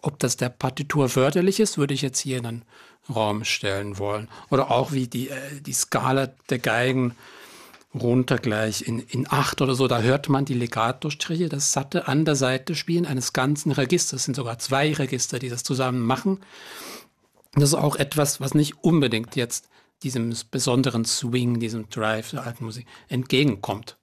Ob das der Partitur förderlich ist, würde ich jetzt hier in einen Raum stellen wollen. Oder auch wie die Skala der Geigen runter gleich in 8 oder so, da hört man die Legato-Striche, das satte an der Seite spielen eines ganzen Registers. Es sind sogar 2 Register, die das zusammen machen. Das ist auch etwas, was nicht unbedingt jetzt diesem besonderen Swing, diesem Drive der alten Musik entgegenkommt.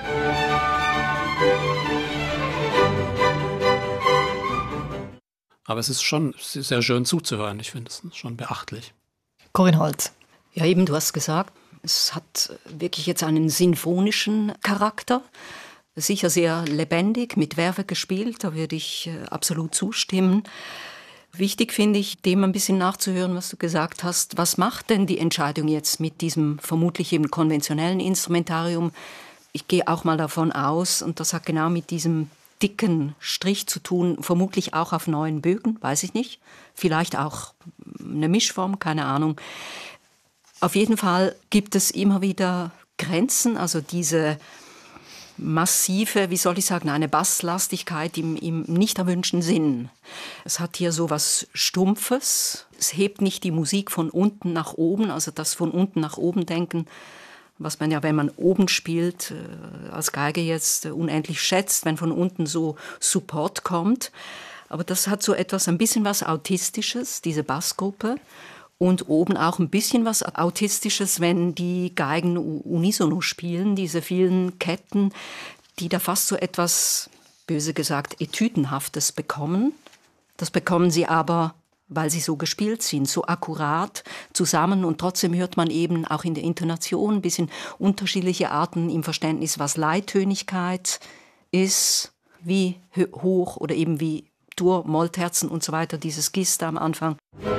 Aber es ist schon sehr schön zuzuhören. Ich finde es schon beachtlich. Corinne Holz. Ja, eben, du hast gesagt, es hat wirklich jetzt einen sinfonischen Charakter. Sicher sehr lebendig, mit Verve gespielt, da würde ich absolut zustimmen. Wichtig finde ich, dem ein bisschen nachzuhören, was du gesagt hast. Was macht denn die Entscheidung jetzt mit diesem vermutlich eben konventionellen Instrumentarium? Ich gehe auch mal davon aus, und das hat genau mit diesem dicken Strich zu tun, vermutlich auch auf 9 Bögen, weiß ich nicht. Vielleicht auch eine Mischform, keine Ahnung. Auf jeden Fall gibt es immer wieder Grenzen, also diese massive, wie soll ich sagen, eine Basslastigkeit im nicht erwünschten Sinn. Es hat hier so was Stumpfes. Es hebt nicht die Musik von unten nach oben, also das von unten nach oben denken, was man ja, wenn man oben spielt, als Geige jetzt unendlich schätzt, wenn von unten so Support kommt. Aber das hat so etwas, ein bisschen was Autistisches, diese Bassgruppe. Und oben auch ein bisschen was Autistisches, wenn die Geigen unisono spielen, diese vielen Ketten, die da fast so etwas, böse gesagt, Etüdenhaftes bekommen. Das bekommen sie aber, weil sie so gespielt sind, so akkurat zusammen. Und trotzdem hört man eben auch in der Intonation ein bisschen unterschiedliche Arten im Verständnis, was Leittönigkeit ist, wie hoch oder eben wie Dur, Mollterzen und so weiter, dieses Gis da am Anfang.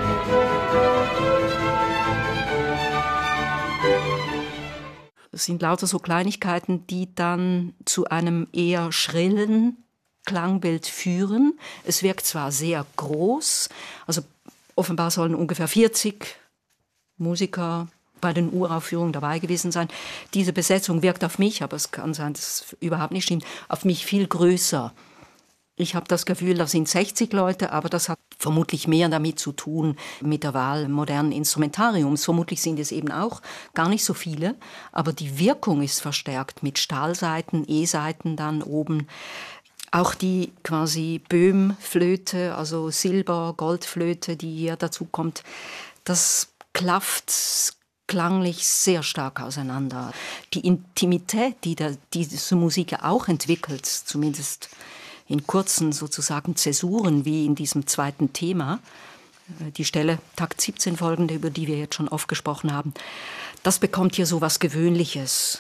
Das sind lauter so Kleinigkeiten, die dann zu einem eher schrillen Klangbild führen. Es wirkt zwar sehr groß, also offenbar sollen ungefähr 40 Musiker bei den Uraufführungen dabei gewesen sein. Diese Besetzung wirkt auf mich, aber es kann sein, dass es überhaupt nicht stimmt, auf mich viel größer. Ich habe das Gefühl, da sind 60 Leute, aber das hat vermutlich mehr damit zu tun mit der Wahl modernen Instrumentariums. Vermutlich sind es eben auch gar nicht so viele, aber die Wirkung ist verstärkt mit Stahlsaiten, E-Saiten dann oben. Auch die quasi Böhm-Flöte, also Silber-Goldflöte, die hier dazu kommt, das klafft klanglich sehr stark auseinander. Die Intimität, die diese Musik ja auch entwickelt, zumindest in kurzen sozusagen Zäsuren wie in diesem zweiten Thema, die Stelle Takt 17 folgende, über die wir jetzt schon oft gesprochen haben, das bekommt hier so was Gewöhnliches.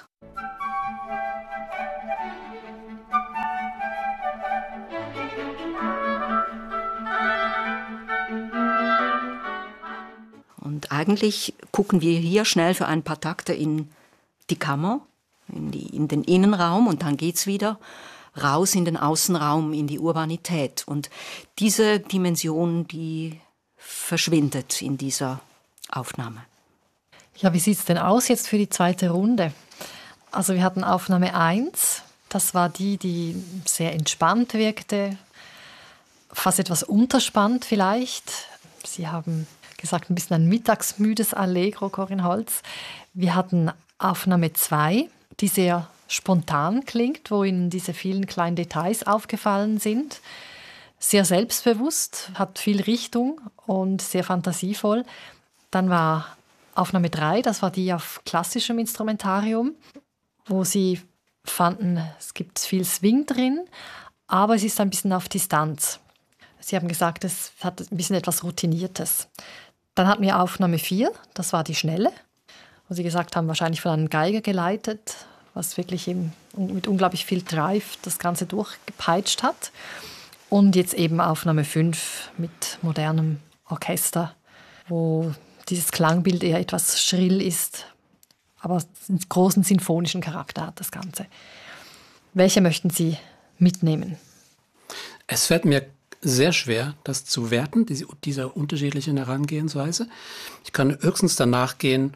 Und eigentlich gucken wir hier schnell für ein paar Takte in die Kammer, in den Innenraum und dann geht's wieder raus in den Außenraum, in die Urbanität. Und diese Dimension, die verschwindet in dieser Aufnahme. Ja, wie sieht es denn aus jetzt für die zweite Runde? Also wir hatten Aufnahme 1, das war die sehr entspannt wirkte, fast etwas unterspannt vielleicht. Sie haben gesagt, ein bisschen ein mittagsmüdes Allegro, Corinne Holz. Wir hatten Aufnahme 2, die sehr spontan klingt, wo Ihnen diese vielen kleinen Details aufgefallen sind. Sehr selbstbewusst, hat viel Richtung und sehr fantasievoll. Dann war Aufnahme 3, das war die auf klassischem Instrumentarium, wo Sie fanden, es gibt viel Swing drin, aber es ist ein bisschen auf Distanz. Sie haben gesagt, es hat ein bisschen etwas Routiniertes. Dann hatten wir Aufnahme 4, das war die schnelle, wo Sie gesagt haben, wahrscheinlich von einem Geiger geleitet, was wirklich eben mit unglaublich viel Drive das Ganze durchgepeitscht hat. Und jetzt eben Aufnahme 5 mit modernem Orchester, wo dieses Klangbild eher etwas schrill ist, aber einen großen sinfonischen Charakter hat das Ganze. Welche möchten Sie mitnehmen? Es fällt mir sehr schwer, das zu werten, diese unterschiedlichen Herangehensweise. Ich kann höchstens danach gehen,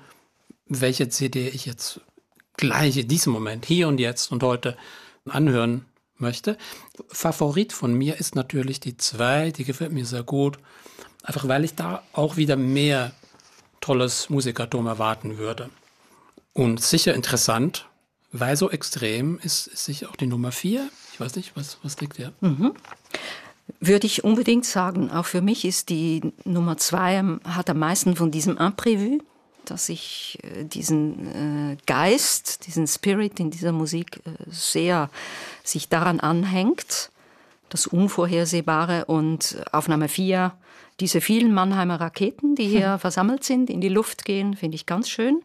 welche CD ich jetzt gleich in diesem Moment, hier und jetzt und heute anhören möchte. Favorit von mir ist natürlich die 2, die gefällt mir sehr gut. Einfach weil ich da auch wieder mehr tolles Musikertum erwarten würde. Und sicher interessant, weil so extrem ist sicher auch die Nummer 4. Ich weiß nicht, was liegt dir? Würde ich unbedingt sagen. Auch für mich ist die Nummer 2 hat am meisten von diesem Imprévu, dass ich diesen Geist, diesen Spirit in dieser Musik sehr sich daran anhängt, das Unvorhersehbare. Und Aufnahme 4, diese vielen Mannheimer Raketen, die hier versammelt sind, in die Luft gehen, finde ich ganz schön.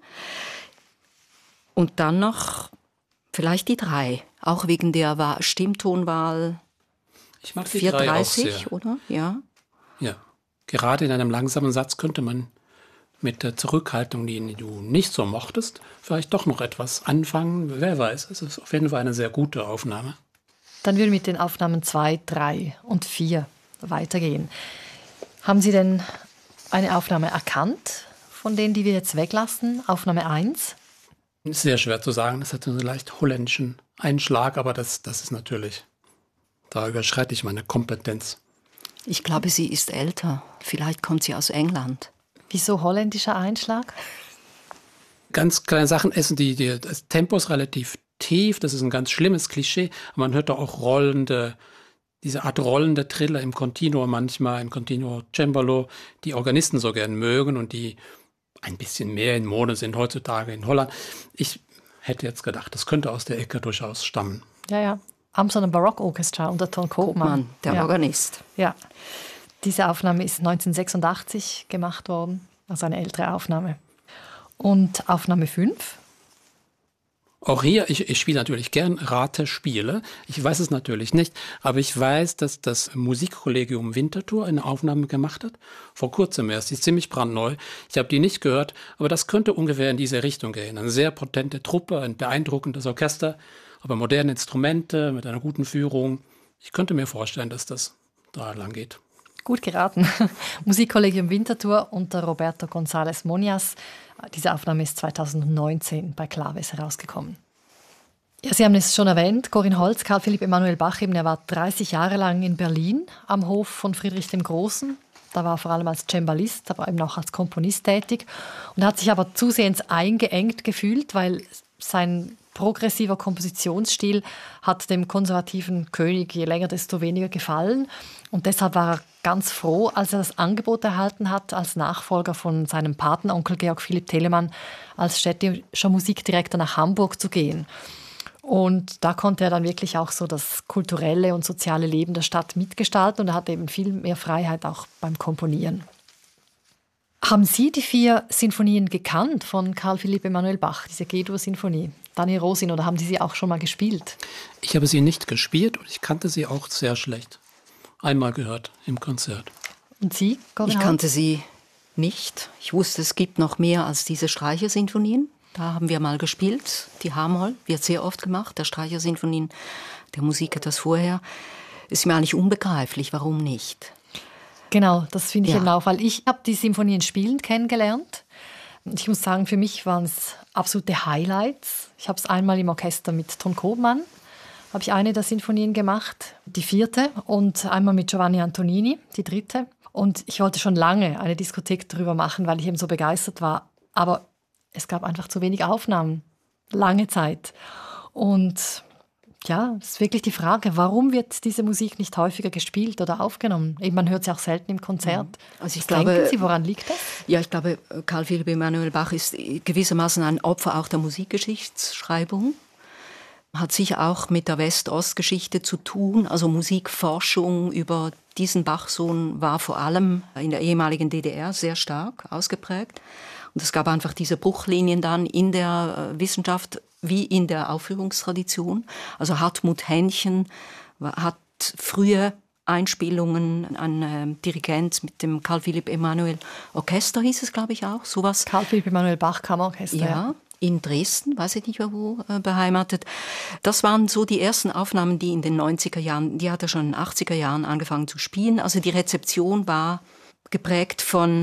Und dann noch vielleicht die 3, auch wegen der Stimmtonwahl. Ich mag die 3 auch sehr. Oder? Ja. Ja, gerade in einem langsamen Satz könnte man mit der Zurückhaltung, die du nicht so mochtest, vielleicht doch noch etwas anfangen. Wer weiß, es ist auf jeden Fall eine sehr gute Aufnahme. Dann würden wir mit den Aufnahmen 2, 3 und 4 weitergehen. Haben Sie denn eine Aufnahme erkannt, von denen, die wir jetzt weglassen? Aufnahme 1? Sehr schwer zu sagen, das hat einen leicht holländischen Einschlag, aber das ist natürlich, da überschreite ich meine Kompetenz. Ich glaube, sie ist älter. Vielleicht kommt sie aus England. Wieso holländischer Einschlag? Ganz kleine Sachen essen, das Tempo ist relativ tief, das ist ein ganz schlimmes Klischee, aber man hört da auch diese Art rollende Triller im Continuo manchmal, im Continuo Cembalo, die Organisten so gern mögen und die ein bisschen mehr in Mode sind heutzutage in Holland. Ich hätte jetzt gedacht, das könnte aus der Ecke durchaus stammen. Ja. Amsterdam Baroque Orchestra unter Ton Koopman. Der Organist. Ja, diese Aufnahme ist 1986 gemacht worden, also eine ältere Aufnahme. Und Aufnahme 5? Auch hier, ich spiele natürlich gern Ratespiele. Ich weiß es natürlich nicht, aber ich weiß, dass das Musikkollegium Winterthur eine Aufnahme gemacht hat. Vor kurzem erst, die ist ziemlich brandneu. Ich habe die nicht gehört, aber das könnte ungefähr in diese Richtung gehen. Eine sehr potente Truppe, ein beeindruckendes Orchester, aber moderne Instrumente mit einer guten Führung. Ich könnte mir vorstellen, dass das da lang geht. Gut geraten. Musikkollegium Winterthur unter Roberto González Monias. Diese Aufnahme ist 2019 bei Claves herausgekommen. Ja, Sie haben es schon erwähnt, Corinne Holz, Karl Philipp Emanuel Bach, er war 30 Jahre lang in Berlin am Hof von Friedrich dem Großen. Da war er vor allem als Cembalist, aber eben auch als Komponist tätig und hat sich aber zusehends eingeengt gefühlt, weil sein progressiver Kompositionsstil hat dem konservativen König je länger, desto weniger gefallen. Und deshalb war er ganz froh, als er das Angebot erhalten hat, als Nachfolger von seinem Patenonkel Georg Philipp Telemann als städtischer Musikdirektor nach Hamburg zu gehen. Und da konnte er dann wirklich auch so das kulturelle und soziale Leben der Stadt mitgestalten und er hatte eben viel mehr Freiheit auch beim Komponieren. Haben Sie die 4 Sinfonien gekannt von Karl Philipp Emanuel Bach, diese G-Dur-Sinfonie? Daniel Rosin, oder haben Sie sie auch schon mal gespielt? Ich habe sie nicht gespielt und ich kannte sie auch sehr schlecht. Einmal gehört im Konzert. Und Sie, Corinne? Ich kannte sie nicht. Ich wusste, es gibt noch mehr als diese Streichersinfonien. Da haben wir mal gespielt. Die H-Moll wird sehr oft gemacht, der Streichersinfonien, der Musik etwas vorher. Ist mir eigentlich unbegreiflich, warum nicht? Genau, das finde ich eben auch, weil ich habe die Sinfonien spielend kennengelernt. Ich muss sagen, für mich waren es absolute Highlights. Ich habe es einmal im Orchester mit Ton Koopman, habe ich eine der Sinfonien gemacht, die 4. und einmal mit Giovanni Antonini, die 3. Und ich wollte schon lange eine Diskothek darüber machen, weil ich eben so begeistert war. Aber es gab einfach zu wenig Aufnahmen, lange Zeit. Und ja, es ist wirklich die Frage, warum wird diese Musik nicht häufiger gespielt oder aufgenommen? Eben, man hört sie auch selten im Konzert. Also Denken Sie, woran liegt das? Ja, ich glaube, Karl Philipp Emanuel Bach ist gewissermaßen ein Opfer auch der Musikgeschichtsschreibung. Hat sicher auch mit der West-Ost-Geschichte zu tun. Also Musikforschung über diesen Bach-Sohn war vor allem in der ehemaligen DDR sehr stark ausgeprägt. Und es gab einfach diese Bruchlinien dann in der Wissenschaft wie in der Aufführungstradition. Also Hartmut Hähnchen hat frühe Einspielungen, ein Dirigent mit dem Karl Philipp Emanuel Orchester hieß es, glaube ich, auch. Sowas. Karl Philipp Emanuel Bach Kammerorchester. Ja, in Dresden, weiß ich nicht mehr wo, beheimatet. Das waren so die ersten Aufnahmen, die in den 90er Jahren, die hat er schon in den 80er Jahren angefangen zu spielen. Also die Rezeption war geprägt von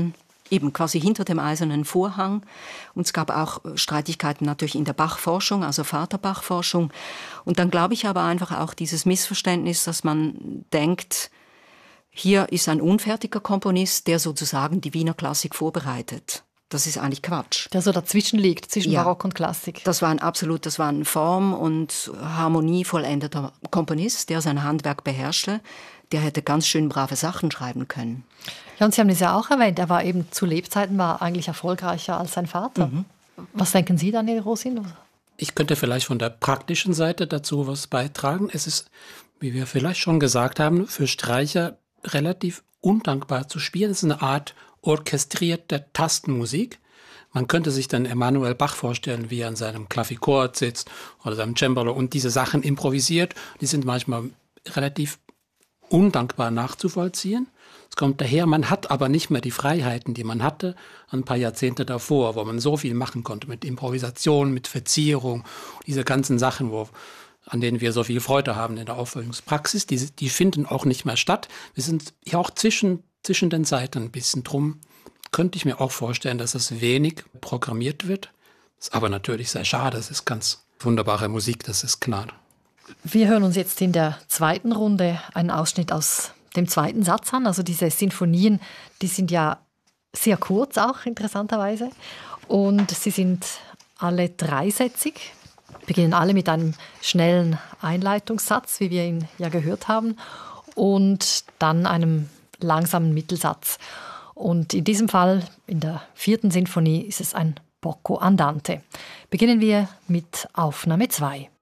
eben quasi hinter dem eisernen Vorhang. Und es gab auch Streitigkeiten natürlich in der Bach-Forschung, also Vater-Bach-Forschung. Und dann glaube ich aber einfach auch dieses Missverständnis, dass man denkt, hier ist ein unfertiger Komponist, der sozusagen die Wiener Klassik vorbereitet. Das ist eigentlich Quatsch. Der so dazwischen liegt, zwischen Barock und Klassik. Das war ein Form- und harmonievollendeter Komponist, der sein Handwerk beherrschte. Der hätte ganz schön brave Sachen schreiben können. Ja, und Sie haben es ja auch erwähnt, er war eben zu Lebzeiten eigentlich erfolgreicher als sein Vater. Was denken Sie, Daniel Rosin? Ich könnte vielleicht von der praktischen Seite dazu was beitragen. Es ist, wie wir vielleicht schon gesagt haben, für Streicher relativ undankbar zu spielen. Es ist eine Art orchestrierte Tastenmusik. Man könnte sich dann Emanuel Bach vorstellen, wie er an seinem Klavichord sitzt oder seinem Cembalo und diese Sachen improvisiert. Die sind manchmal relativ undankbar nachzuvollziehen. Es kommt daher, man hat aber nicht mehr die Freiheiten, die man hatte ein paar Jahrzehnte davor, wo man so viel machen konnte mit Improvisation, mit Verzierung, diese ganzen Sachen, an denen wir so viel Freude haben in der Aufführungspraxis, die finden auch nicht mehr statt. Wir sind ja auch zwischen den Seiten ein bisschen drum. Könnte ich mir auch vorstellen, dass es wenig programmiert wird. Ist aber natürlich sehr schade, es ist ganz wunderbare Musik, das ist klar. Wir hören uns jetzt in der zweiten Runde einen Ausschnitt aus dem zweiten Satz an. Also diese Sinfonien, die sind ja sehr kurz auch, interessanterweise. Und sie sind alle dreisätzig, beginnen alle mit einem schnellen Einleitungssatz, wie wir ihn ja gehört haben, und dann einem langsamen Mittelsatz. Und in diesem Fall, in der vierten Sinfonie, ist es ein Poco andante. Beginnen wir mit Aufnahme 2.